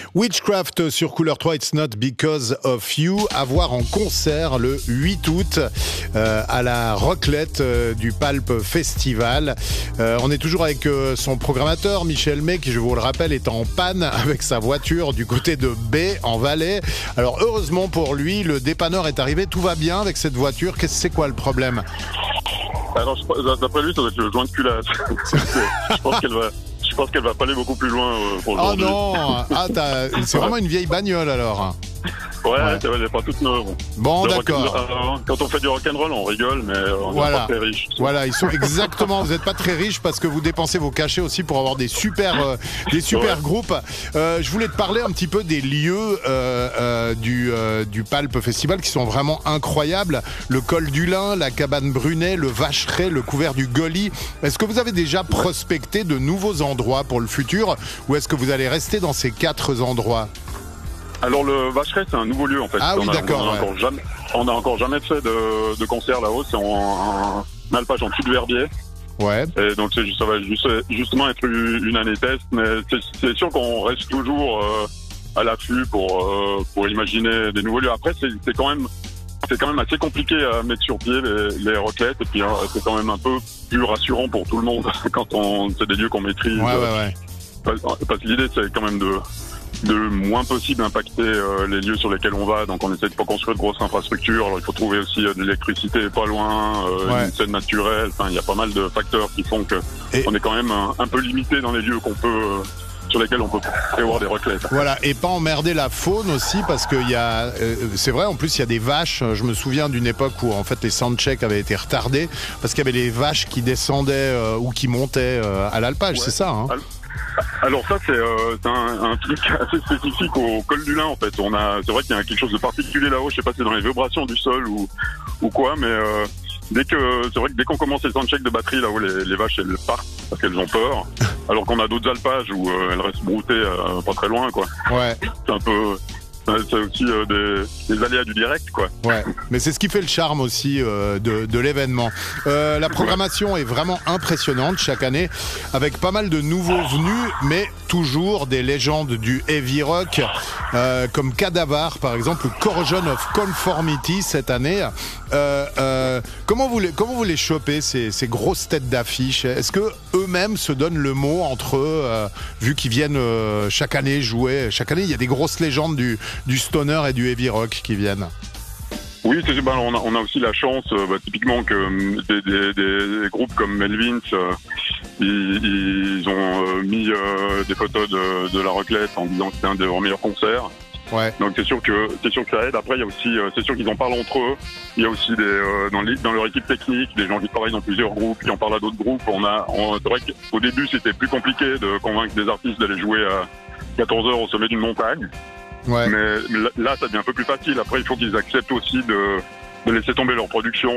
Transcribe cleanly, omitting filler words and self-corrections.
Witchcraft sur Couleur 3, It's Not Because of You, à voir en concert le 8 août à la Roclette du Palp Festival. On est toujours avec son programmateur, Michel May, qui, je vous le rappelle, est en panne avec sa voiture du côté de B, en Valais. Alors, heureusement pour lui, le dépanneur est arrivé. Tout va bien avec cette voiture. C'est quoi le problème? Alors, d'après lui, ça doit être le joint de culasse. Je pense qu'elle va pas aller beaucoup plus loin pour aujourd'hui. Oh non, c'est vraiment une vieille bagnole alors. Ouais. Elle n'est pas toute neuve. Bon, d'accord. Quand on fait du rock'n'roll, on rigole, mais on n'est pas très riche. Voilà, ils sont exactement. Vous n'êtes pas très riches parce que vous dépensez vos cachets aussi pour avoir des super groupes. Je voulais te parler un petit peu des lieux du Palp Festival qui sont vraiment incroyables. Le col du Lin, la cabane Brunet, le Vacheray, le couvert du Goli. Est-ce que vous avez déjà prospecté de nouveaux endroits pour le futur ou est-ce que vous allez rester dans ces 4 endroits? Alors le Vacheray, c'est un nouveau lieu en fait. Ah oui, d'accord. On n'a encore jamais fait de concert là-haut. C'est en alpage en dessous de Verbier. Ouais. Et donc ça va justement être une année test, mais c'est sûr qu'on reste toujours à l'affût pour imaginer des nouveaux lieux. Après, c'est quand même assez compliqué à mettre sur pied les Roclettes, et puis c'est quand même un peu plus rassurant pour tout le monde quand c'est des lieux qu'on maîtrise. Ouais. Parce que l'idée, c'est quand même de moins possible impacter les lieux sur lesquels on va. Donc on essaie de pas construire de grosses infrastructures. Alors il faut trouver aussi de l'électricité pas loin, une scène naturelle. Enfin, il y a pas mal de facteurs qui font que on est quand même un peu limité dans les lieux sur lesquels on peut prévoir des Roclettes. Voilà, et pas emmerder la faune aussi, parce que c'est vrai, en plus il y a des vaches. Je me souviens d'une époque où en fait les soundchecks avaient été retardés parce qu'il y avait les vaches qui descendaient ou qui montaient à l'alpage, c'est ça, hein? Alors ça, c'est un truc assez spécifique au col du Lin en fait. C'est vrai qu'il y a quelque chose de particulier là-haut. Je sais pas si c'est dans les vibrations du sol ou quoi, mais c'est vrai que dès qu'on commence les soundchecks de batterie là-haut, les vaches elles partent parce qu'elles ont peur, alors qu'on a d'autres alpages où elles restent broutées pas très loin, quoi. Ouais. C'est un peu. C'est aussi des aléas du direct, quoi. Ouais, mais c'est ce qui fait le charme aussi de l'événement. La programmation est vraiment impressionnante chaque année, avec pas mal de nouveaux venus, mais toujours des légendes du heavy rock, comme Cadavar, par exemple, ou Corrosion of Conformity cette année. Comment vous les chopez, ces grosses têtes d'affiche? Est-ce que eux-mêmes se donnent le mot entre eux, vu qu'ils viennent chaque année jouer? Chaque année, il y a des grosses légendes du stoner et du heavy rock qui viennent. Oui, on a aussi la chance, typiquement que des groupes comme Melvins, ils ont mis des photos de la Roclette en disant que c'était un de leurs meilleurs concerts. Ouais. Donc c'est sûr que ça aide. Après il y a aussi c'est sûr qu'ils en parlent entre eux. Il y a aussi dans leur équipe technique des gens qui travaillent dans plusieurs groupes, qui en parlent à d'autres groupes. C'est vrai qu'au début c'était plus compliqué de convaincre des artistes d'aller jouer à 14 heures au sommet d'une montagne. Ouais. Mais là ça devient un peu plus facile. Après il faut qu'ils acceptent aussi de laisser tomber leur production